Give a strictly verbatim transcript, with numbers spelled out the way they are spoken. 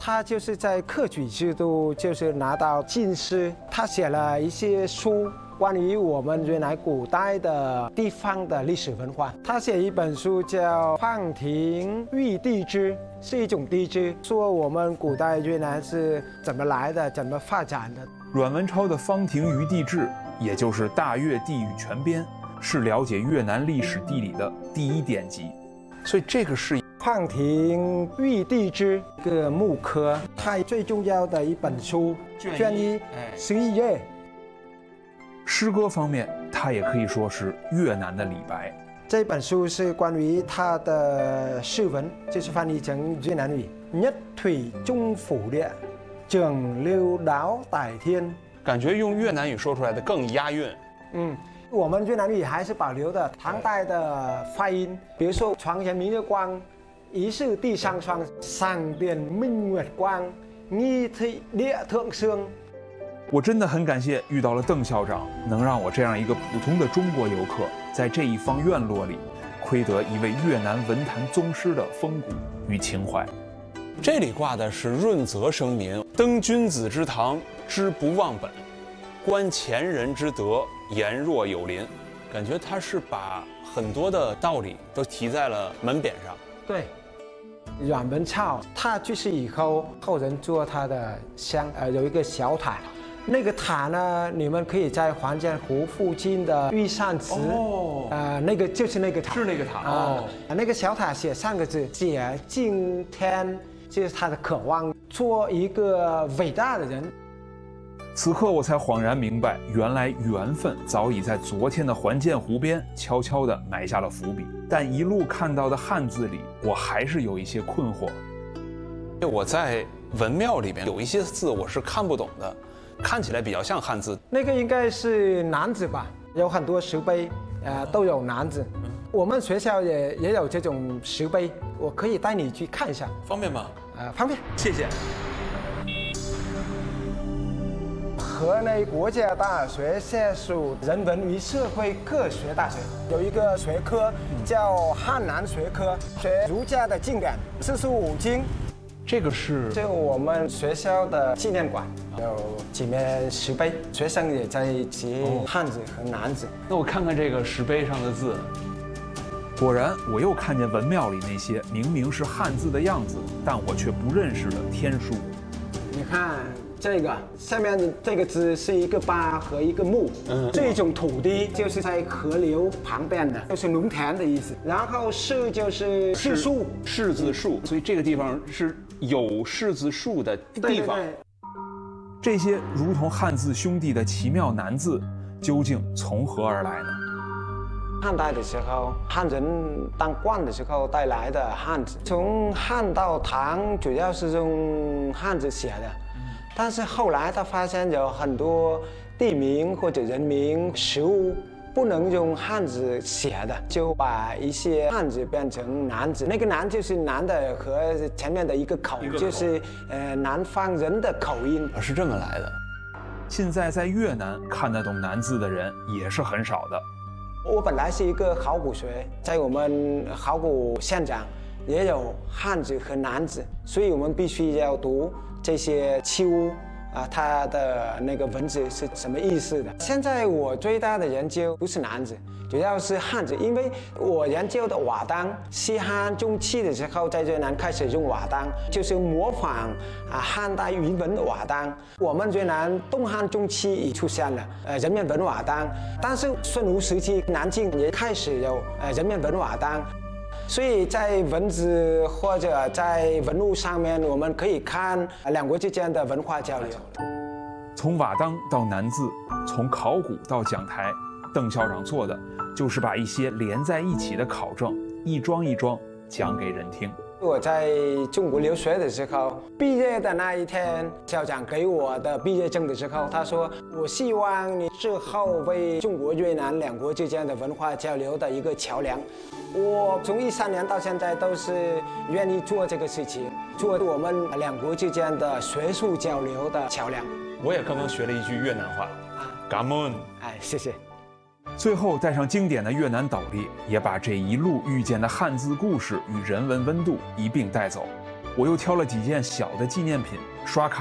他就是在科举制度，就是拿到进士，他写了一些书。关于我们越南古代的地方的历史文化，他写一本书叫《放庭玉帝之》，是一种地支，说我们古代越南是怎么来的，怎么发展的。 阮文超的《方庭于地志》，也就是《大越地域全编》，是了解越南历史地理的第一典籍。所以这个是《 放庭玉帝之》一个木刻，它最重要的一本书，卷一，十一页。 诗歌方面，它也可以说是越南的李白。 这本书是关于他的诗文，就是翻译成越南语。nhất thủy trung phủ địa, trường lưu đáo tại thiên。 感觉用越南语说出来的更押韵。 嗯，我们越南语还是保留的唐代的发音，比如说床前明月光，疑是地上霜，上殿明月光，nghi thị địa thượng sương。 我真的很感谢遇到了邓校长，能让我这样一个普通的中国游客，在这一方院落里，窥得一位越南文坛宗师的风骨与情怀。 这里挂的是润泽生民，登君子之堂，知不忘本，观前人之德，言若有邻。感觉他是把很多的道理都提在了门匾上。 对。阮文超他去世以后，后人做他的像，呃，有一个小塔。那个塔呢，你们可以在黄建湖附近的玉山祠，哦，呃，那个就是那个塔， 是那个塔哦、呃。那个小塔写三个字：解敬天，就是他的渴望，做一个伟大的人。 此刻我才恍然明白，原来缘分早已在昨天的还建湖边悄悄地埋下了伏笔。但一路看到的汉字里，我还是有一些困惑。 我在文庙里边有一些字我是看不懂的。看起来比较像汉字， 那个应该是南字吧，有很多石碑，呃，都有南字。嗯、我们学校也也有这种石碑，我可以带你去看一下， 方便吗？ 呃，方便， 谢谢。 河内国家大学下属人文与社会科学大学有一个学科叫汉南学科，学儒家的经典，四书五经。 这个是就我们学校的纪念馆，有几面石碑，学生也在写汉字和南字。 那我看看这个石碑上的字，果然我又看见文庙里那些明明是汉字的样子，但我却不认识的天书。 你看这个下面这个字是一个八和一个木，嗯，这种土地就是在河流旁边的，就是农田的意思。然后柿就是柿树， 柿子树，所以这个地方是有柿子树的地方。 对对对， 这些如同汉字兄弟的奇妙难字，究竟从何而来呢？ 汉代的时候，汉人当官的时候带来的汉字，从汉到唐主要是用汉字写的。但是后来他发现有很多地名或者人名、食物不能用汉字写的，就把一些汉字变成南字。那个南就是南的和前面的一个口，一个口就是呃南方人的口音， 是这么来的。 现在在越南看得懂南字的人也是很少的。 我本来是一个考古学，在我们考古现场也有汉字和南字，所以我们必须要读这些器物啊，它的那个文字是什么意思的。现在我最大的研究不是南字，主要是汉字，因为我研究的瓦当，西汉中期的时候在越南开始用瓦当，就是模仿啊汉代云纹的瓦当。我们越南东汉中期已出现了呃人面纹瓦当，但是孙吴时期南京也开始有呃人面纹瓦当。所以在文字或者在文物上面，我们可以看两国之间的文化交流。 从瓦当到南字，从考古到讲台，邓校长做的就是把一些连在一起的考证一桩一桩讲给人听。 我在中国留学的时候，毕业的那一天，校长给我的毕业证的时候，他说：“我希望你之后为中国越南两国之间的文化交流的一个桥梁。”我从一三年到现在都是愿意做这个事情，做我们两国之间的学术交流的桥梁。 我也刚刚学了一句越南话，感恩。 哎，谢谢。 最后带上经典的越南斗笠，也把这一路遇见的汉字故事与人文温度一并带走。 我又挑了几件小的纪念品，刷卡